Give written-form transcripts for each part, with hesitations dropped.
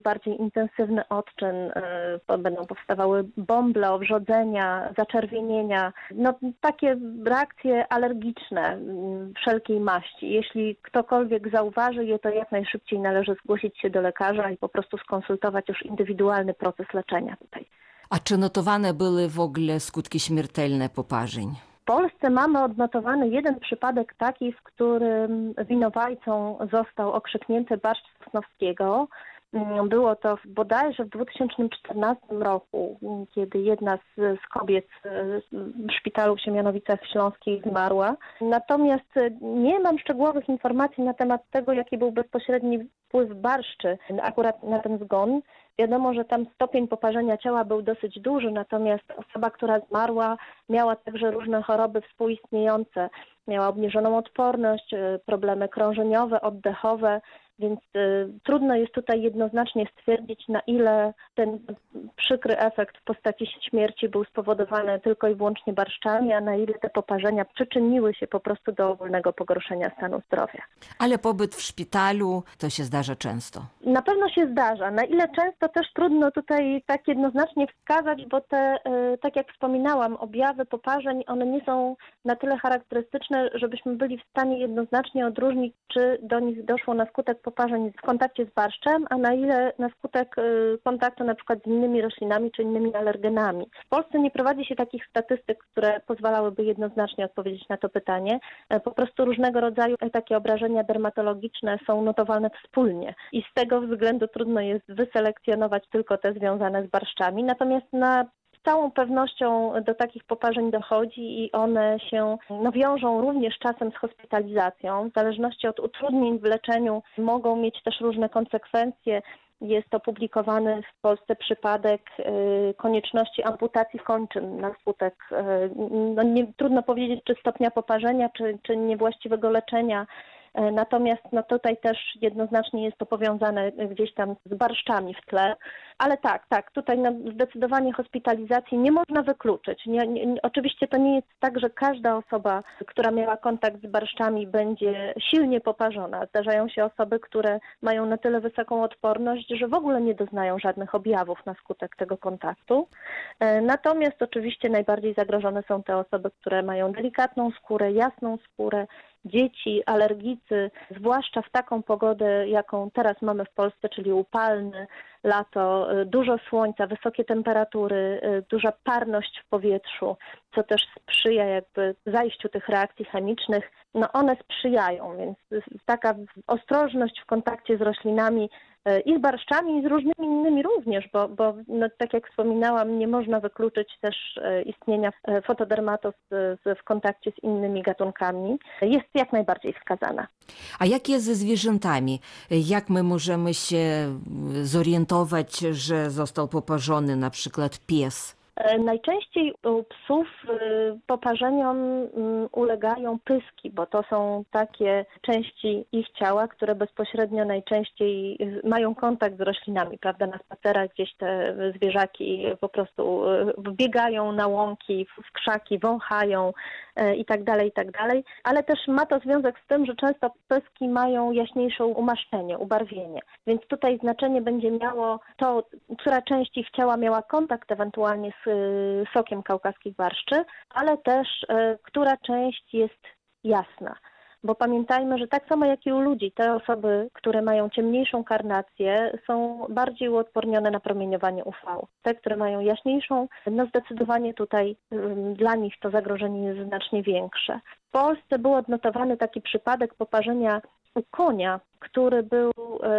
bardziej intensywny odczyn, będą powstawały bąble, owrzodzenia, zaczerwienienia, takie reakcje alergiczne wszelkiej maści. Jeśli ktokolwiek zauważy je, to jak najszybciej należy zgłosić się do lekarza i po prostu skonsultować już indywidualny proces leczenia tutaj. A czy notowane były w ogóle skutki śmiertelne poparzeń? W Polsce mamy odnotowany jeden przypadek taki, w którym winowajcą został okrzyknięty barszcz Sosnowskiego. Było to bodajże w 2014 roku, kiedy jedna z kobiet w szpitalu w Siemianowicach Śląskich zmarła. Natomiast nie mam szczegółowych informacji na temat tego, jaki był bezpośredni wpływ barszczy akurat na ten zgon. Wiadomo, że tam stopień poparzenia ciała był dosyć duży, natomiast osoba, która zmarła, miała także różne choroby współistniejące. Miała obniżoną odporność, problemy krążeniowe, oddechowe, więc trudno jest tutaj jednoznacznie stwierdzić, na ile ten przykry efekt w postaci śmierci był spowodowany tylko i wyłącznie barszczami, a na ile te poparzenia przyczyniły się po prostu do ogólnego pogorszenia stanu zdrowia. Ale pobyt w szpitalu to się zdarza często. Na pewno się zdarza. Na ile często też trudno tutaj tak jednoznacznie wskazać, bo te, tak jak wspominałam, objawy poparzeń, one nie są na tyle charakterystyczne, żebyśmy byli w stanie jednoznacznie odróżnić, czy do nich doszło na skutek poparzeń w kontakcie z barszczem, a na ile na skutek kontaktu na przykład z innymi roślinami czy innymi alergenami. W Polsce nie prowadzi się takich statystyk, które pozwalałyby jednoznacznie odpowiedzieć na to pytanie. Po prostu różnego rodzaju takie obrażenia dermatologiczne są notowane wspólnie i z tego względu trudno jest wyselekcjonować tylko te związane z barszczami. Natomiast z całą pewnością do takich poparzeń dochodzi i one się wiążą również czasem z hospitalizacją. W zależności od utrudnień w leczeniu mogą mieć też różne konsekwencje. Jest opublikowany w Polsce przypadek konieczności amputacji kończyn na skutek, trudno powiedzieć, czy stopnia poparzenia, czy niewłaściwego leczenia. Natomiast tutaj też jednoznacznie jest to powiązane gdzieś tam z barszczami w tle. Ale tak, tutaj zdecydowanie hospitalizacji nie można wykluczyć. Oczywiście to nie jest tak, że każda osoba, która miała kontakt z barszczami, będzie silnie poparzona. Zdarzają się osoby, które mają na tyle wysoką odporność, że w ogóle nie doznają żadnych objawów na skutek tego kontaktu. Natomiast oczywiście najbardziej zagrożone są te osoby, które mają delikatną skórę, jasną skórę, dzieci, alergicy, zwłaszcza w taką pogodę, jaką teraz mamy w Polsce, czyli upalne lato, dużo słońca, wysokie temperatury, duża parność w powietrzu, co też sprzyja jakby zajściu tych reakcji chemicznych. One sprzyjają, więc taka ostrożność w kontakcie z roślinami i z barszczami, i z różnymi innymi również, bo tak jak wspominałam, nie można wykluczyć też istnienia fotodermatos w kontakcie z innymi gatunkami. Jest jak najbardziej wskazana. A jak jest ze zwierzętami? Jak my możemy się zorientować, że został poparzony na przykład pies? Najczęściej u psów poparzeniom ulegają pyski, bo to są takie części ich ciała, które bezpośrednio najczęściej mają kontakt z roślinami, prawda? Na spacerach gdzieś te zwierzaki po prostu wbiegają na łąki, w krzaki, wąchają i tak dalej, ale też ma to związek z tym, że często pyski mają jaśniejsze umaszczenie, ubarwienie, więc tutaj znaczenie będzie miało to, która część ich ciała miała kontakt ewentualnie z sokiem kaukaskich barszczy, ale też która część jest jasna. Bo pamiętajmy, że tak samo jak i u ludzi, te osoby, które mają ciemniejszą karnację, są bardziej uodpornione na promieniowanie UV. Te, które mają jaśniejszą, zdecydowanie tutaj dla nich to zagrożenie jest znacznie większe. W Polsce był odnotowany taki przypadek poparzenia u konia, który był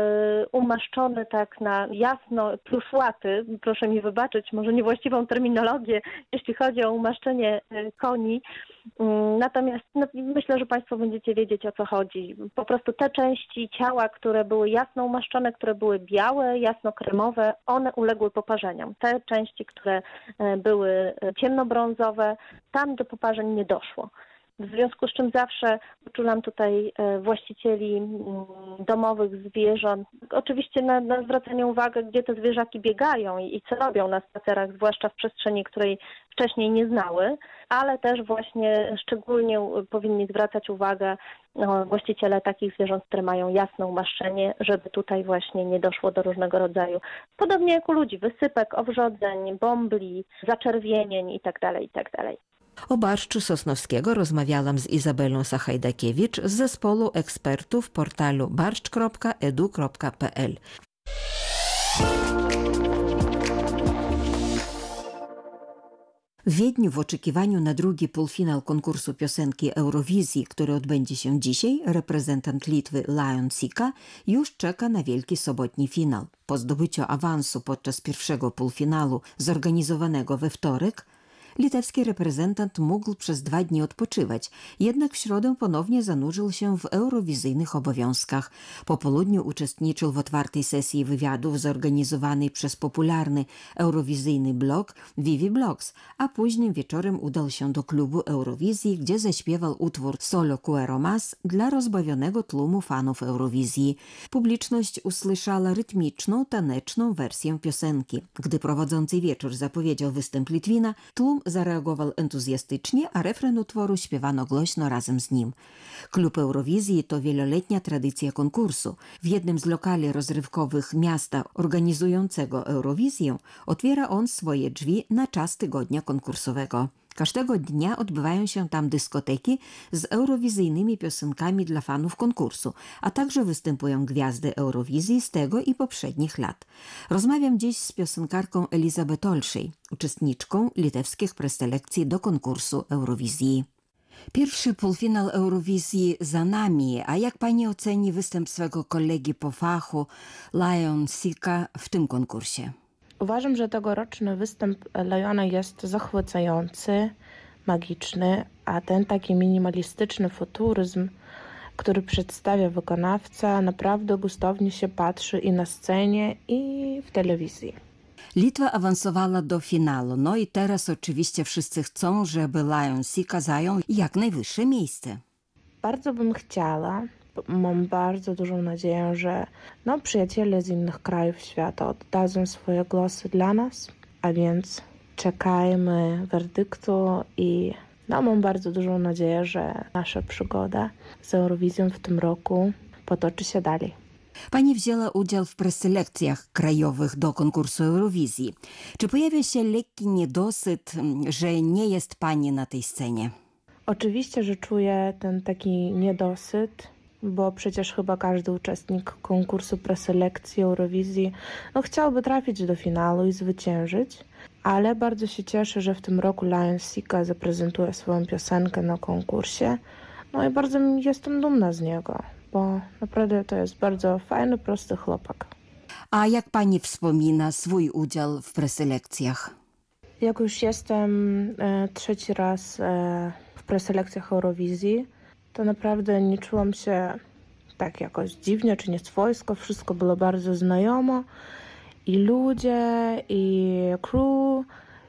umaszczony tak na jasno plusłaty, proszę mi wybaczyć, może niewłaściwą terminologię, jeśli chodzi o umaszczenie koni. Natomiast myślę, że Państwo będziecie wiedzieć, o co chodzi. Po prostu te części ciała, które były jasno umaszczone, które były białe, jasno-kremowe, one uległy poparzeniom. Te części, które były ciemnobrązowe, tam do poparzeń nie doszło. w związku z czym zawsze uczulam tutaj właścicieli domowych zwierząt. Oczywiście na zwracanie uwagi, gdzie te zwierzaki biegają i co robią na spacerach, zwłaszcza w przestrzeni, której wcześniej nie znały, ale też właśnie szczególnie powinni zwracać uwagę właściciele takich zwierząt, które mają jasne umaszczenie, żeby tutaj właśnie nie doszło do różnego rodzaju, podobnie jak u ludzi, wysypek, owrzodzeń, bombli, zaczerwienień itd., itd. O barszczu sosnowskiego rozmawiałam z Izabelą Sachajdakiewicz z zespołu ekspertów portalu barszcz.edu.pl. W Wiedniu w oczekiwaniu na drugi półfinał konkursu piosenki Eurowizji, który odbędzie się dzisiaj, reprezentant Litwy Lion Sika już czeka na wielki sobotni finał. Po zdobyciu awansu podczas pierwszego półfinału zorganizowanego we wtorek, litewski reprezentant mógł przez 2 dni odpoczywać, jednak w środę ponownie zanurzył się w eurowizyjnych obowiązkach. Po południu uczestniczył w otwartej sesji wywiadów zorganizowanej przez popularny eurowizyjny blog Vivi Blogs, a późnym wieczorem udał się do klubu Eurowizji, gdzie zaśpiewał utwór Solo Quero Mas dla rozbawionego tłumu fanów Eurowizji. Publiczność usłyszała rytmiczną, taneczną wersję piosenki. Gdy prowadzący wieczór zapowiedział występ Litwina, tłum zareagował entuzjastycznie, a refren utworu śpiewano głośno razem z nim. Klub Eurowizji to wieloletnia tradycja konkursu. W jednym z lokali rozrywkowych miasta organizującego Eurowizję otwiera on swoje drzwi na czas tygodnia konkursowego. Każdego dnia odbywają się tam dyskoteki z eurowizyjnymi piosenkami dla fanów konkursu, a także występują gwiazdy Eurowizji z tego i poprzednich lat. Rozmawiam dziś z piosenkarką Elizabeth Olszej, uczestniczką litewskich preselekcji do konkursu Eurowizji. Pierwszy półfinał Eurowizji za nami, a jak pani oceni występ swego kolegi po fachu, Lion Sika, w tym konkursie? Uważam, że tegoroczny występ Liona jest zachwycający, magiczny, a ten taki minimalistyczny futuryzm, który przedstawia wykonawca, naprawdę gustownie się patrzy i na scenie, i w telewizji. Litwa awansowała do finału, no i teraz oczywiście wszyscy chcą, żeby Lion Sika zajął jak najwyższe miejsce. Bardzo bym chciała, mam bardzo dużą nadzieję, że przyjaciele z innych krajów świata oddadzą swoje głosy dla nas, a więc czekajmy werdyktu i mam bardzo dużą nadzieję, że nasza przygoda z Eurowizją w tym roku potoczy się dalej. Pani wzięła udział w preselekcjach krajowych do konkursu Eurowizji. Czy pojawia się lekki niedosyt, że nie jest pani na tej scenie? Oczywiście, że czuję ten taki niedosyt, bo przecież chyba każdy uczestnik konkursu preselekcji Eurowizji chciałby trafić do finału i zwyciężyć, ale bardzo się cieszę, że w tym roku Lion Sika zaprezentuje swoją piosenkę na konkursie. I bardzo jestem dumna z niego, bo naprawdę to jest bardzo fajny, prosty chłopak. A jak pani wspomina swój udział w preselekcjach? Jak już jestem 3. raz w preselekcjach Eurowizji, to naprawdę nie czułam się tak jakoś dziwnie czy nieswojsko. Wszystko było bardzo znajomo. I ludzie, i crew,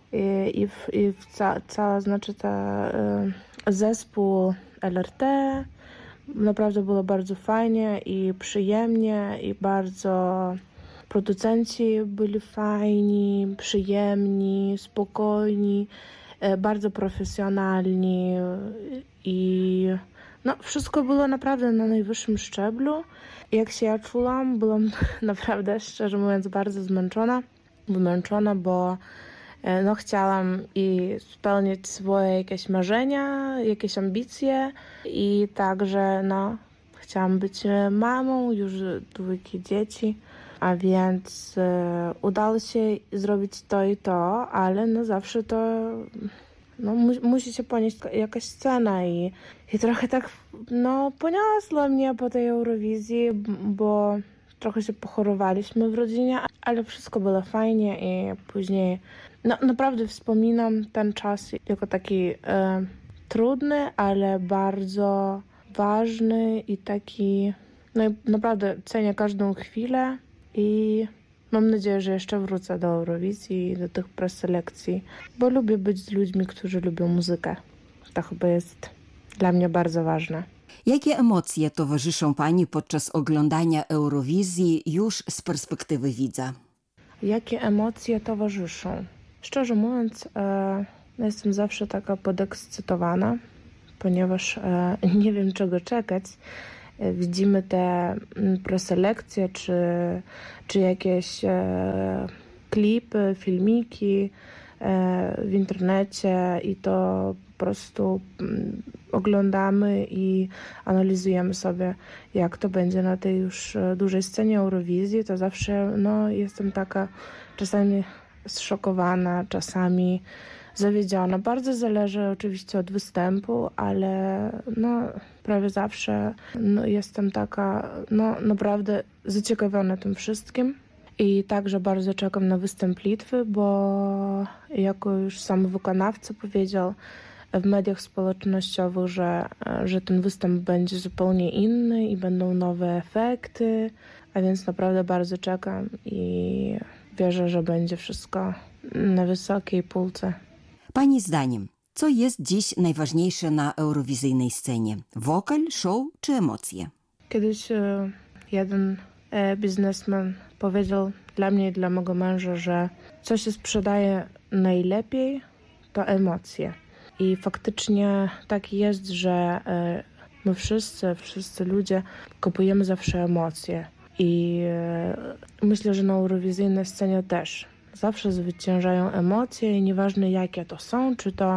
zespół LRT. Naprawdę było bardzo fajnie i przyjemnie, i bardzo producenci byli fajni, przyjemni, spokojni, bardzo profesjonalni i wszystko było naprawdę na najwyższym szczeblu. Jak się ja czułam, byłam naprawdę, szczerze mówiąc, bardzo wymęczona, bo chciałam i spełnić swoje jakieś marzenia, jakieś ambicje i także chciałam być mamą już 2 dzieci, a więc udało się zrobić to i to, ale zawsze to musi się ponieść jakaś scena i trochę tak poniosło mnie po tej Eurowizji, bo trochę się pochorowaliśmy w rodzinie, ale wszystko było fajnie i później naprawdę wspominam ten czas jako taki trudny, ale bardzo ważny i taki naprawdę cenię każdą chwilę i mam nadzieję, że jeszcze wrócę do Eurowizji i do tych preselekcji, bo lubię być z ludźmi, którzy lubią muzykę. To chyba jest dla mnie bardzo ważne. Jakie emocje towarzyszą pani podczas oglądania Eurowizji już z perspektywy widza? Jakie emocje towarzyszą? Szczerze mówiąc, jestem zawsze taka podekscytowana, ponieważ nie wiem czego czekać. Widzimy te preselekcje czy jakieś klipy, filmiki w internecie i to po prostu oglądamy i analizujemy sobie, jak to będzie na tej już dużej scenie Eurowizji. To zawsze jestem taka czasami zszokowana, czasami zawiedziona. Bardzo zależy oczywiście od występu, ale prawie zawsze jestem taka naprawdę zaciekawiona tym wszystkim. I także bardzo czekam na występ Litwy, bo jako już sam wykonawca powiedział w mediach społecznościowych, że ten występ będzie zupełnie inny i będą nowe efekty, a więc naprawdę bardzo czekam i wierzę, że będzie wszystko na wysokiej półce. Pani zdaniem, co jest dziś najważniejsze na eurowizyjnej scenie? Wokal, show czy emocje? Kiedyś jeden biznesmen powiedział dla mnie i dla mojego męża, że co się sprzedaje najlepiej, to emocje. I faktycznie tak jest, że my wszyscy ludzie kupujemy zawsze emocje. I myślę, że na eurowizyjnej scenie też. Zawsze zwyciężają emocje i nieważne jakie to są, czy to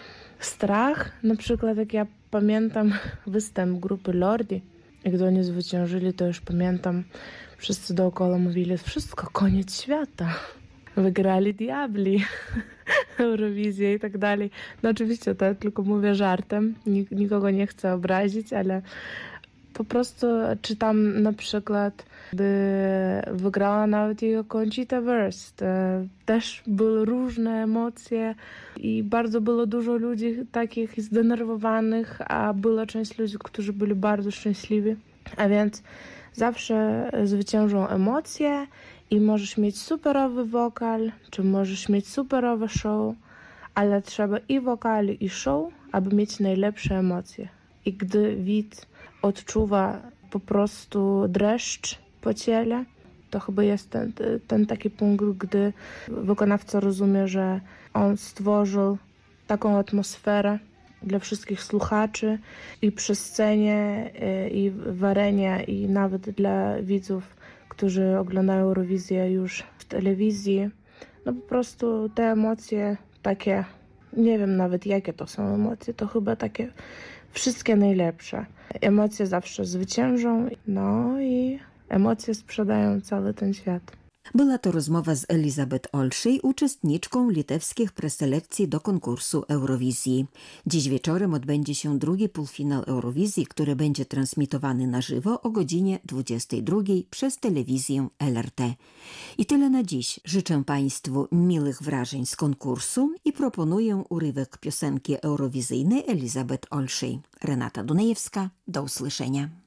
strach, na przykład jak ja pamiętam występ grupy Lordi, i gdy oni zwyciężyli, to już pamiętam, wszyscy dookoła mówili, wszystko, koniec świata. Wygrali diabli, Eurowizję i tak dalej. Oczywiście to tylko mówię żartem, nikogo nie chcę obrazić, ale po prostu czytam na przykład, gdy wygrała nawet i Conchita Wurst. Też były różne emocje i bardzo było dużo ludzi takich zdenerwowanych, a była część ludzi, którzy byli bardzo szczęśliwi. A więc zawsze zwyciężą emocje i możesz mieć superowy wokal, czy możesz mieć superowe show, ale trzeba i wokali, i show, aby mieć najlepsze emocje. I gdy widz odczuwa po prostu dreszcz po ciele, to chyba jest ten taki punkt, gdy wykonawca rozumie, że on stworzył taką atmosferę dla wszystkich słuchaczy i przy scenie, i w arenie, i nawet dla widzów, którzy oglądają Eurowizję już w telewizji. Po prostu te emocje takie, nie wiem nawet jakie to są emocje, to chyba takie wszystkie najlepsze. Emocje zawsze zwyciężą, i emocje sprzedają cały ten świat. Była to rozmowa z Elizabeth Olszej, uczestniczką litewskich preselekcji do konkursu Eurowizji. Dziś wieczorem odbędzie się drugi półfinał Eurowizji, który będzie transmitowany na żywo o godzinie 22 przez telewizję LRT. I tyle na dziś. Życzę Państwu miłych wrażeń z konkursu i proponuję urywek piosenki eurowizyjnej Elizabeth Olszej. Renata Dunajewska, do usłyszenia.